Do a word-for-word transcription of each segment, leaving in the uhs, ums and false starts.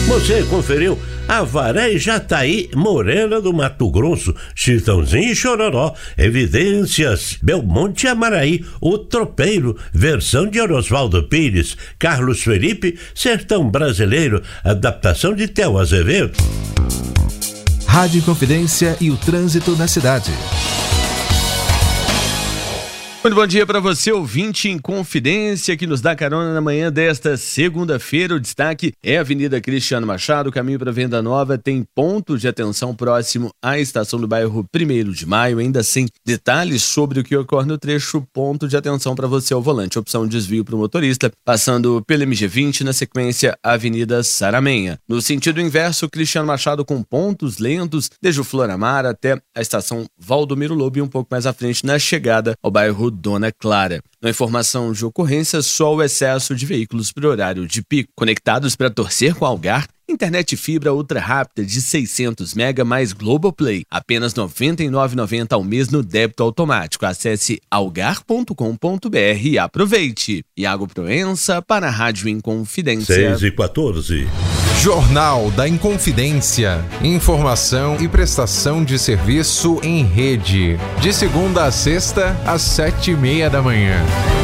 Você conferiu Avaré e Jataí, Morena do Mato Grosso, Chitãozinho e Chororó, Evidências, Belmonte e Amaraí, O Tropeiro, versão de Oswaldo Pires, Carlos Felipe, Sertão Brasileiro, adaptação de Theo Azevedo. Rádio Inconfidência e o trânsito na cidade. Muito bom dia para você, ouvinte Inconfidência, que nos dá carona na manhã desta segunda-feira. O destaque é a Avenida Cristiano Machado, caminho para Venda Nova, tem ponto de atenção próximo à estação do bairro primeiro de maio, ainda sem detalhes sobre o que ocorre no trecho. Ponto de atenção para você ao volante, opção desvio para o motorista, passando pela M G vinte, na sequência Avenida Saramenha. No sentido inverso, Cristiano Machado com pontos lentos, desde o Floramar até a estação Valdomiro Lobo e um pouco mais à frente na chegada ao bairro Dona Clara. Na informação de ocorrência, só o excesso de veículos por horário de pico. Conectados para torcer com Algar, internet fibra ultra rápida de seiscentos mega mais Globoplay. Apenas noventa e nove reais e noventa centavos ao mês no débito automático. Acesse algar ponto com ponto br e aproveite. Iago Proença para a Rádio Inconfidência. seis e quatorze. Jornal da Inconfidência. Informação e prestação de serviço em rede. De segunda a sexta, às sete e meia da manhã.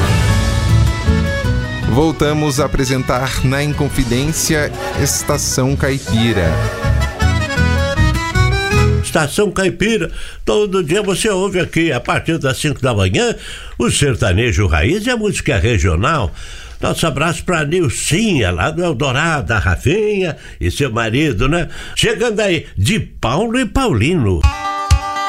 Voltamos a apresentar na Inconfidência Estação Caipira. Estação Caipira, todo dia você ouve aqui, a partir das cinco da manhã, o sertanejo raiz e a música regional. Nosso abraço pra Nilcinha, lá do Eldorado, a Rafinha e seu marido, né? Chegando aí, de Paulo e Paulino.